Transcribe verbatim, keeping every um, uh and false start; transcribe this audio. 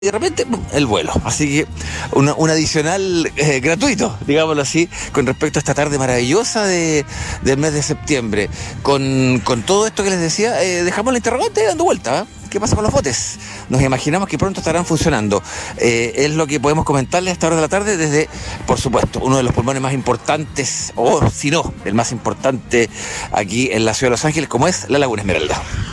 y de repente ¡pum!, el vuelo. Así que una, un adicional eh, gratuito, digámoslo así, con respecto a esta tarde maravillosa de, del mes de septiembre. Con, con todo esto que les decía, eh, dejamos la interrogante dando vuelta, ¿eh? ¿Qué pasa con los botes? Nos imaginamos que pronto estarán funcionando. Eh, es lo que podemos comentarles a esta hora de la tarde desde, por supuesto, uno de los pulmones más importantes, o si no, el más importante aquí en la ciudad de Los Ángeles, como es la Laguna Esmeralda.